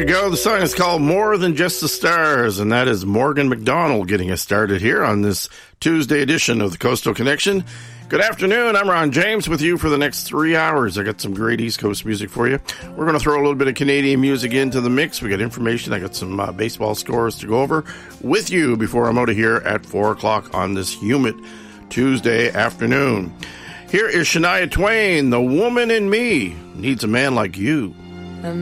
you go. The song is called More Than Just the Stars, and that is Morgan McDonald getting us started here on this Tuesday edition of the Coastal Connection. Good afternoon. I'm Ron James with you for the next 3 hours. I got some great East Coast music for you. We're going to throw a little bit of Canadian music into the mix. We got information. I got some baseball scores to go over with you before I'm out of here at 4 o'clock on this humid Tuesday afternoon. Here is Shania Twain, The Woman in Me Needs a Man Like You.